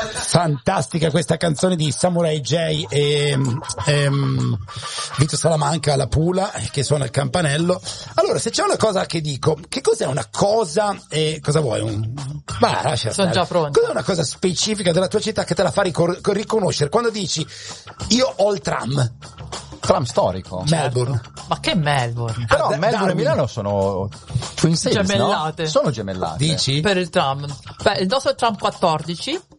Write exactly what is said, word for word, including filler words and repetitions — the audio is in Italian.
Fantastica questa canzone di Samurai J e ehm, Vito Salamanca, La Pula, che suona il campanello. Allora, se c'è una cosa che dico, che cos'è una cosa, e cosa vuoi? Un... Va, lascia Sono stare. già pronta. Cos'è una cosa specifica della tua città che te la fa ricor- riconoscere? Quando dici, io ho il tram. Tram storico. Melbourne. Ma che Melbourne? Però Ah, Melbourne Darwin. e Milano sono Twin Cities, Gemellate. no? Sono gemellate. Dici? Per il tram. Beh, il nostro è il tram quattordici,